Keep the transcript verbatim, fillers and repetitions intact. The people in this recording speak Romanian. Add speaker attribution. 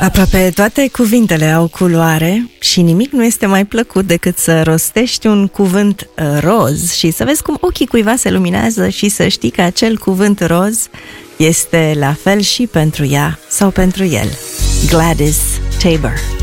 Speaker 1: Aproape toate cuvintele au culoare și nimic nu este mai plăcut decât să rostești un cuvânt roz și să vezi cum ochii cuiva se luminează și să știi că acel cuvânt roz este la fel și pentru ea sau pentru el. Gladys Taber.